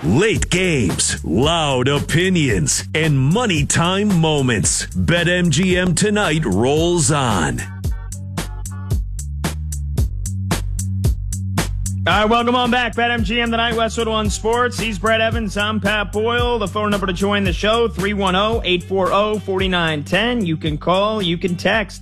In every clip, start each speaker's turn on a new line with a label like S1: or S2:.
S1: Late games, loud opinions, and money time moments. BetMGM Tonight rolls on.
S2: All right, welcome on back. BetMGM Tonight, Westwood One Sports. He's Brett Evans. I'm Pat Boyle. The phone number to join the show, 310-840-4910. You can call, you can text,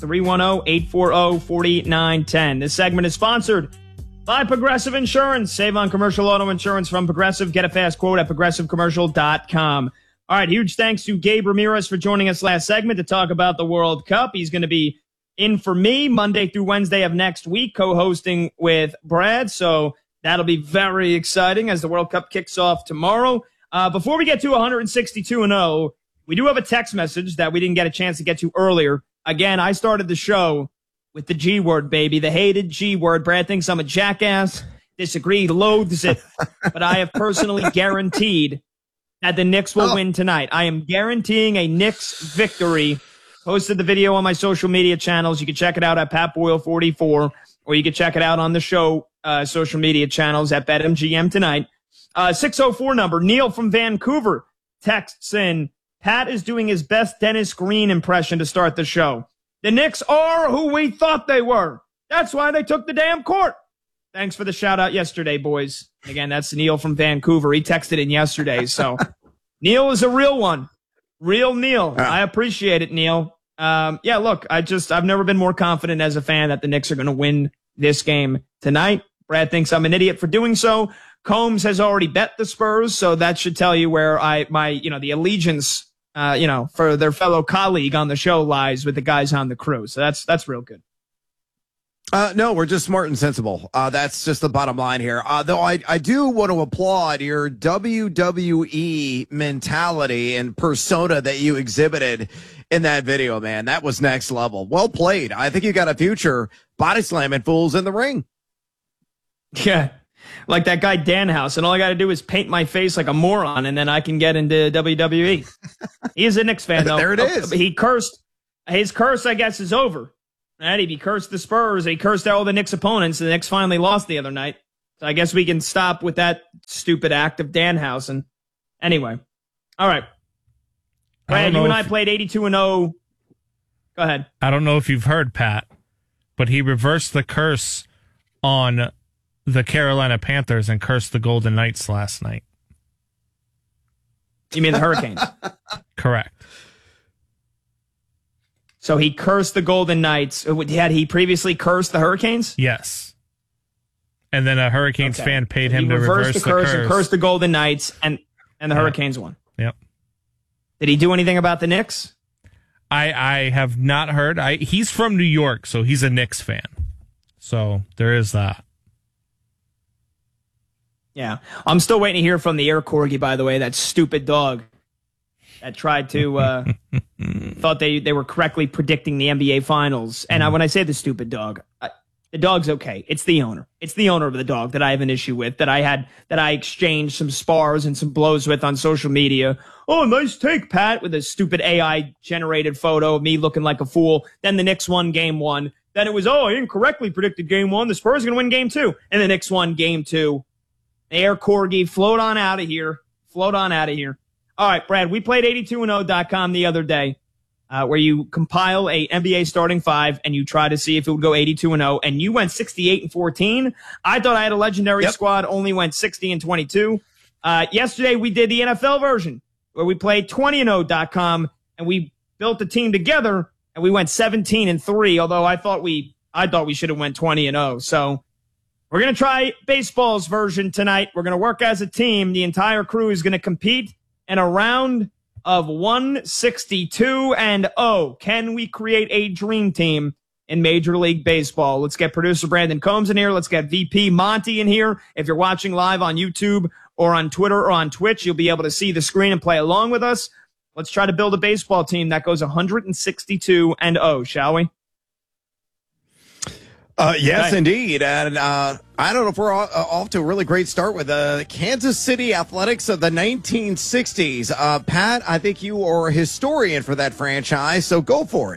S2: 310-840-4910. This segment is sponsored by Progressive Insurance. Save on commercial auto insurance from Progressive. Get a fast quote at progressivecommercial.com. All right, huge thanks to Gabe Ramirez for joining us last segment to talk about the World Cup. He's going to be in for me Monday through Wednesday of next week, co-hosting with Brad. So that'll be very exciting as the World Cup kicks off tomorrow. Before we get to 162-0, we do have a text message that we didn't get a chance to get to earlier. Again, I started the show with the G word, baby, the hated G word. Brad thinks I'm a jackass, disagree, loathes it, but I have personally guaranteed that the Knicks will win tonight. I am guaranteeing a Knicks victory. Posted the video on my social media channels. You can check it out at PatBoyle44, or you can check it out on the show social media channels at BetMGM Tonight. 604 number, Neil from Vancouver texts in, Pat is doing his best Dennis Green impression to start the show. The Knicks are who we thought they were. That's why they took the damn court. Thanks for the shout out yesterday, boys. And again, that's Neil from Vancouver. He texted in yesterday. So Neil is a real one. Real Neil. I appreciate it, Neil. Yeah, look, I've never been more confident as a fan that the Knicks are going to win this game tonight. Brad thinks I'm an idiot for doing so. Combs has already bet the Spurs, so that should tell you where the allegiance, for their fellow colleague on the show lies with the guys on the crew. So that's real good.
S3: No, we're just smart and sensible. That's just the bottom line here. Though I do want to applaud your WWE mentality and persona that you exhibited in that video, man. That was next level. Well played. I think you got a future body slamming fools in the ring.
S2: Yeah. Like that guy Danhouse, and all I got to do is paint my face like a moron, and then I can get into WWE. He is a Knicks fan, though.
S3: There it is.
S2: He cursed. His curse, I guess, is over. Right? He cursed the Spurs. He cursed all the Knicks opponents. The Knicks finally lost the other night. So I guess we can stop with that stupid act of Danhausen. Anyway. All right. Brad, you and I played 82-0. Go ahead.
S4: I don't know if you've heard, Pat, but he reversed the curse on the Carolina Panthers and cursed the Golden Knights last night.
S2: You mean the Hurricanes?
S4: Correct.
S2: So he cursed the Golden Knights. Had he previously cursed the Hurricanes?
S4: Yes. And then a Hurricanes fan paid him to reverse the curse
S2: and cursed the Golden Knights, and the Hurricanes won.
S4: Yep.
S2: Did he do anything about the Knicks?
S4: I have not heard. He's from New York, so he's a Knicks fan. So there is that.
S2: Yeah. I'm still waiting to hear from the air corgi, by the way, that stupid dog that tried to thought they were correctly predicting the NBA Finals. And when I say the stupid dog, the dog's okay. It's the owner. It's the owner of the dog that I have an issue with, that I exchanged some spars and some blows with on social media. Oh, nice take, Pat, with a stupid AI-generated photo of me looking like a fool. Then the Knicks won game one. Then it was, I incorrectly predicted game one. The Spurs are going to win game two. And the Knicks won game two. Air corgi, float on out of here. Float on out of here. All right, Brad, we played 82and0.com the other day, where you compile a NBA starting five and you try to see if it would go 82-0, and you went 68-14. I thought I had a legendary squad, only went 60-22. Yesterday we did the NFL version, where we played 20and0.com, and we built a team together, and we went 17-3. Although I thought we should have went 20-0. So we're gonna try baseball's version tonight. We're gonna work as a team. The entire crew is gonna compete in a round of 162-0. Can we create a dream team in Major League Baseball? Let's get producer Brandon Combs in here. Let's get VP Monty in here. If you're watching live on YouTube or on Twitter or on Twitch, you'll be able to see the screen and play along with us. Let's try to build a baseball team that goes 162-0, shall we?
S3: Yes, indeed. And I don't know if we're off to a really great start with the Kansas City Athletics of the 1960s. Pat, I think you are a historian for that franchise, so go for it.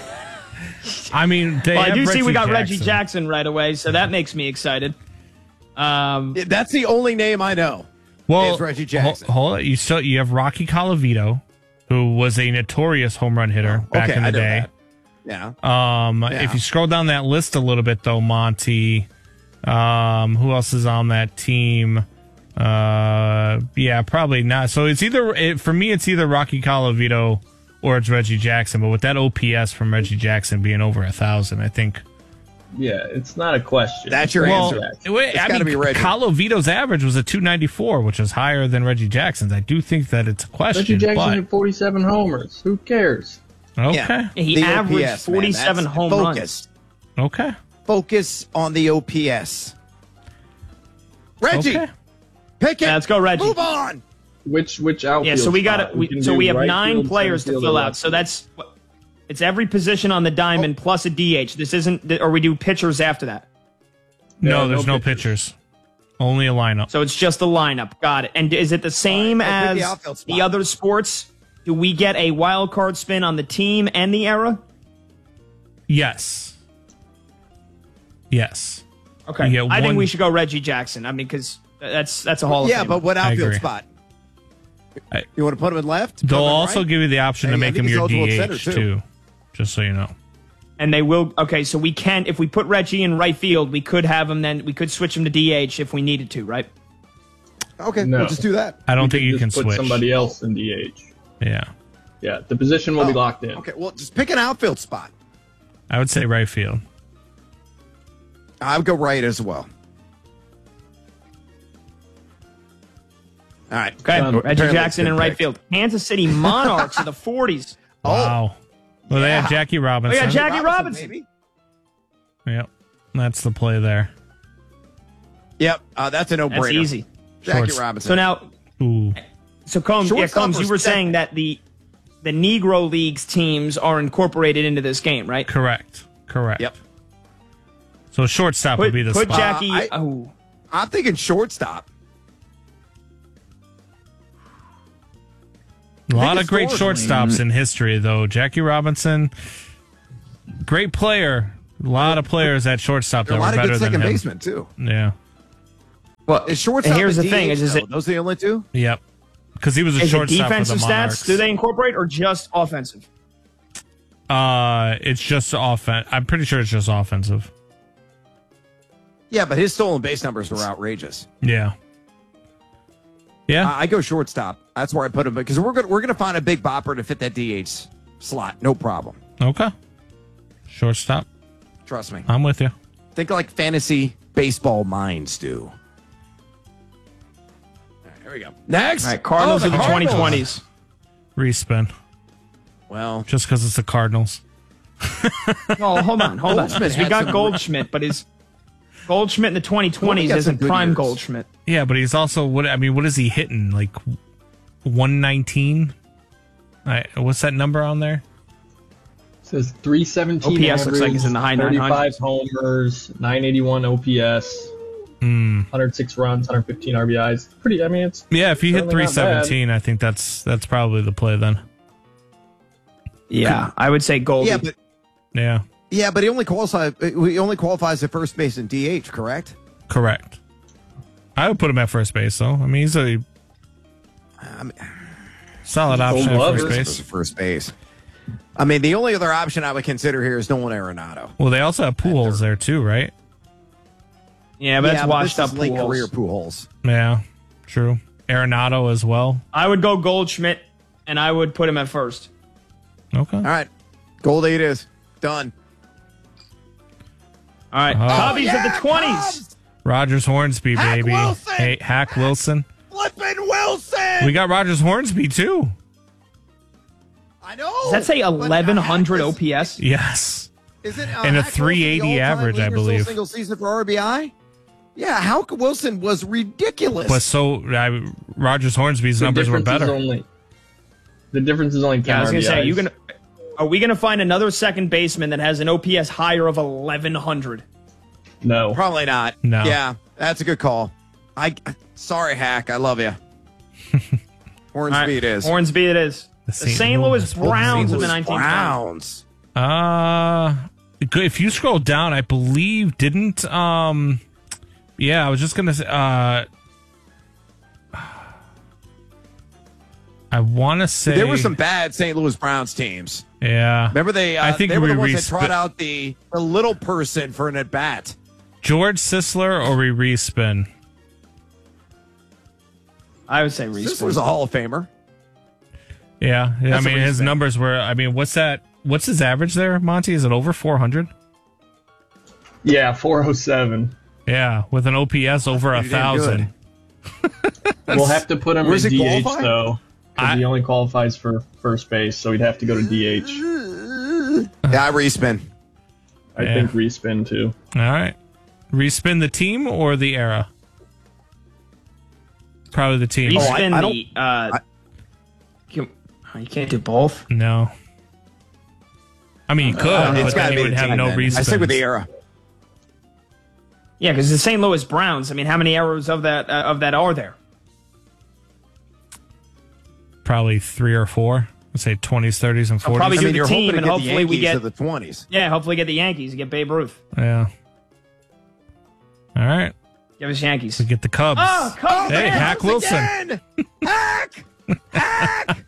S4: I mean,
S2: I do see we got Reggie Jackson right away, so that makes me excited.
S3: That's the only name I know.
S4: Well,
S3: is Reggie Jackson.
S4: Hold it. You have Rocky Colavito, who was a notorious home run hitter back in the day.
S3: That. Yeah.
S4: If you scroll down that list a little bit, though, Monty, who else is on that team? Yeah, probably not. So it's for me, it's either Rocky Colavito or it's Reggie Jackson. But with that OPS from Reggie Jackson being over 1,000, I think.
S5: Yeah, it's not a question.
S3: That's your answer.
S4: It's gotta be Reggie. Colavito's average was a 294, which is higher than Reggie Jackson's. I do think that it's a question.
S5: Reggie Jackson had 47 homers. Who cares?
S4: Okay.
S2: Yeah, he averaged
S3: OPS,
S2: 47 home runs.
S4: Okay.
S3: Focus on the OPS. Reggie, pick it.
S2: Let's go, Reggie.
S3: Move on.
S5: Which outfield?
S2: Yeah, so we got
S5: spot?
S2: it. So we have
S5: right
S2: 9
S5: field,
S2: players to
S5: center
S2: fill
S5: field,
S2: out. So it's every position on the diamond plus a DH. This isn't, or we do pitchers after that.
S4: No, there's no pitchers. Only a lineup.
S2: So it's just a lineup. Got it. And is it the same as the other sports? Do we get a wild card spin on the team and the era?
S4: Yes.
S2: Okay. I think we should go Reggie Jackson. I mean, because that's a Hall of Fame.
S3: Yeah, but what outfield spot? You want to put him in left?
S4: They'll also give you the option to make him your DH too, just so you know.
S2: And they will. Okay, so we can, if we put Reggie in right field, we could have him. Then we could switch him to DH if we needed to, right?
S3: Okay,
S5: No.
S3: we'll just do that.
S4: I don't think you can
S5: put
S4: switch.
S5: somebody else in DH.
S4: Yeah,
S5: Yeah, the position will be locked in.
S3: Okay, well, just pick an outfield spot.
S4: I would say right field.
S3: I would go right as well. All right.
S2: Okay, Reggie
S3: Apparently
S2: Jackson
S3: it's
S2: in
S3: been
S2: right
S3: picked.
S2: field. Kansas City Monarchs of the 40s.
S4: Wow. Well, they have Jackie Robinson.
S2: Oh, yeah, Jackie Robinson.
S3: Baby.
S4: Yep, that's the play there.
S3: Yep, that's a no-brainer.
S2: That's easy.
S3: Jackie
S4: Shorts.
S3: Robinson.
S2: So now,
S4: Ooh,
S2: Combs,
S3: Shortstop
S2: Combs, you
S3: or
S2: were
S3: second?
S2: saying that the Negro Leagues teams are incorporated into this game, right?
S4: correct.
S3: Yep.
S4: So shortstop would be the
S2: put
S4: spot.
S2: Jackie.
S3: I'm thinking shortstop.
S4: A lot of great
S3: historically-
S4: shortstops in history, though. Jackie Robinson, great player. A lot of players at shortstop
S3: There
S4: that
S3: are a
S4: were
S3: lot of
S4: better
S3: good
S4: than
S3: second
S4: him.
S3: basemen, too.
S4: Yeah.
S2: Well,
S3: Is shortstop
S2: and here's
S3: and
S2: the thing:
S3: DH,
S2: is
S3: though?
S2: it
S3: Those the only two?
S4: Yep. Because he was a
S2: is it
S4: shortstop
S2: defensive
S4: for the Monarchs.
S2: stats? Do they incorporate or just offensive?
S4: It's just offense. I'm pretty sure it's just offensive.
S3: Yeah, but his stolen base numbers were outrageous.
S4: Yeah. Yeah.
S3: I go shortstop. That's where I put him because we're gonna find a big bopper to fit that DH slot. No problem.
S4: Okay. Shortstop.
S3: Trust me.
S4: I'm with you.
S3: Think like fantasy baseball minds do. All right, here we go. Next.
S2: All right, Cardinals
S3: Oh,
S2: of the
S3: Cardinals.
S2: 2020s.
S4: Respin.
S3: Well,
S4: Just because it's the Cardinals.
S2: Oh, hold on.
S3: Goldschmidt
S2: We
S3: had
S2: got
S3: some-
S2: Goldschmidt, but is Goldschmidt in the
S3: Well,
S2: 2020s
S3: he got some
S2: isn't
S3: good
S2: prime
S3: years.
S2: Goldschmidt.
S4: Yeah, but he's also what is he hitting? Like 119? What's that number on there?
S5: It says 317
S2: OPS
S5: average,
S2: looks like he's in the high
S5: 35
S2: 900s.
S5: homers, 981 OPS, 106 runs, 115 RBIs. Pretty. I mean, it's
S4: Yeah, if you hit
S5: certainly not
S4: 317, I think that's probably the play then.
S2: Yeah, I would say Goldie.
S4: Yeah,
S3: but he only qualifies at first base and DH, correct?
S4: correct. I would put him at first base, though. I mean, he's a solid option at
S5: Gold
S4: first
S5: Glover.
S4: base.
S3: First base. I mean, the only other option I would consider here is Nolan Arenado.
S4: Well, they also have Pujols there, too, right?
S2: Yeah, but that's washed
S3: this
S2: up
S3: is late
S2: Pujols.
S3: career Pujols.
S4: Yeah, true. Arenado as well.
S2: I would go Goldschmidt, and I would put him at first.
S4: Okay.
S3: All right, Gold 8 is done.
S2: All right, Cubbies of the 20s.
S4: Rogers Hornsby,
S3: Hack
S4: baby.
S3: Wilson!
S4: Hey, Hack Wilson.
S3: Flippin' Wilson.
S4: We got Rogers Hornsby, too.
S3: I know.
S2: Does that say
S3: but
S2: 1100
S3: Hack is-
S2: OPS?
S4: Yes.
S3: Isn't
S4: And a
S3: Hack Wilson
S4: 380
S3: the all-time
S4: average, I
S3: leader still
S4: believe.
S3: Single season for RBI. Yeah, Hack Wilson was ridiculous.
S4: But so Rogers Hornsby's
S5: the
S4: numbers were
S5: difference is
S4: better.
S5: the difference is only 10
S2: Yeah, I was gonna say,
S5: RBIs.
S2: are we gonna find another second baseman that has an OPS higher of 1100?
S5: No.
S3: Probably not.
S4: No.
S3: Yeah, that's a good call. Sorry, Hack. I love you. Hornsby it is.
S2: Hornsby it is. The St. Louis Browns of the 1920s.
S3: Browns.
S4: If you scroll down, I believe didn't Yeah, I was just gonna say. I want to say
S3: There were some bad St. Louis Browns teams.
S4: Yeah,
S3: Remember they?
S4: I think
S3: they were the ones that
S4: respin-
S3: trot out the little person for an at bat.
S4: George Sisler or we respin.
S2: I would say
S3: This
S2: respin.
S3: was a Hall of Famer.
S4: Yeah, I
S3: That's a
S4: mean his
S3: respin.
S4: numbers were. I mean, what's that? What's his average there, Monty? Is it over 400?
S5: Yeah, 407.
S4: Yeah, with an OPS over
S3: pretty damn
S4: 1,000.
S5: We'll have to put him
S3: Where's
S5: in
S3: he
S5: DH
S3: qualify?
S5: though, because he only qualifies for first base, so he'd have to go to DH.
S3: Yeah, I respin.
S5: I
S4: Yeah.
S5: think respin too.
S4: All right, respin the team or the era? Probably the team.
S2: Respin
S3: I don't-
S2: the. You can't do both.
S4: No. I mean, you could,
S3: It's
S4: but
S3: got
S4: then
S3: to
S4: you
S3: be
S4: would
S3: the
S4: have
S3: team,
S4: no
S3: then.
S4: respins.
S3: I stick with the era.
S2: Yeah, because the St. Louis Browns. I mean, how many errors of that are there?
S4: Probably 3 or 4. Let's say 20s, 30s, and 40s.
S2: probably
S3: I
S2: do
S3: mean,
S2: the
S3: you're
S2: team,
S3: hoping to
S2: and
S3: get
S2: hopefully
S3: the
S2: we
S3: Yankees
S2: get-
S3: to the 20s.
S2: Yeah, hopefully get the Yankees and get Babe Ruth.
S4: Yeah. All right.
S2: Give us Yankees.
S4: We get the Cubs.
S2: Oh, Cubs!
S4: Hey,
S3: man,
S4: Hack
S3: once
S4: Wilson.
S3: again! Hack! Hack!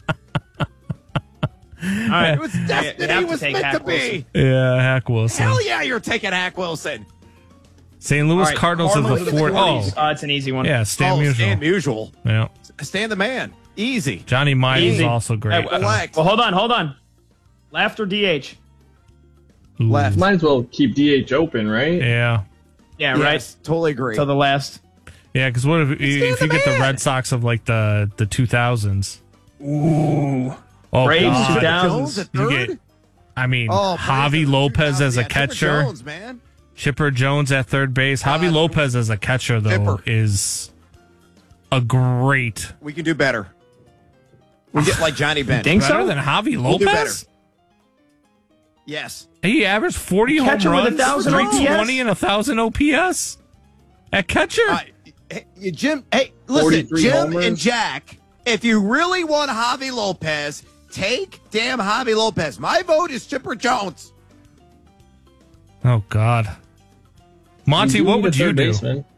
S2: All right.
S3: It was
S2: You
S3: destiny.
S2: have
S3: It
S2: to
S3: was
S2: take
S3: meant
S2: Hack
S3: to be.
S4: Yeah, Hack Wilson.
S3: Hell yeah, you're taking Hack Wilson.
S4: St. Louis
S2: All right,
S4: Cardinals of
S2: Cardinals
S4: the
S2: of
S4: fourth. Oh,
S2: 40s. It's an easy one.
S4: yeah, Stan Musial.
S3: Stan Musial.
S4: Yeah.
S3: Stan the man. Easy.
S4: Johnny Mize is
S2: Easy.
S4: also great.
S2: Hey,
S3: Elect.
S2: Well, hold on. Left or DH?
S4: Ooh.
S3: Left.
S5: Might as well keep DH open, right?
S4: Yeah.
S2: Yeah, right.
S3: Yes, totally agree.
S2: So the last.
S4: Yeah, because what if you
S3: the
S4: get the
S3: man.
S4: Red Sox of like the 2000s?
S2: Ooh.
S4: Oh,
S2: Braves,
S4: God.
S2: 2000.
S3: Jones at
S4: You
S3: third?
S4: get, I mean,
S3: Oh,
S4: Javi
S3: Braves at
S4: Lopez
S3: 2000.
S4: as a
S3: Yeah, Chipper
S4: catcher.
S3: Jones, man.
S4: Chipper Jones at third base. Javi Lopez as a catcher, though,
S3: Chipper.
S4: is a great.
S3: We can do better. We get like Johnny Bench.
S2: Think
S4: Better
S2: so?
S4: than Javi
S3: We'll do better.
S4: Lopez?
S3: Yes.
S4: He averaged 40 home
S2: Catcher with
S4: runs,
S2: 1,000
S4: 320
S2: OPS?
S4: and 1,000 OPS at catcher.
S3: Hey, Jim, hey, listen,
S5: 43
S3: Jim
S5: homers.
S3: and Jack, if you really want Javi Lopez, take damn Javi Lopez. My vote is Chipper Jones.
S4: Oh, God. Monty,
S5: do
S4: what
S5: need a
S4: would you
S5: third
S4: do?
S5: baseman.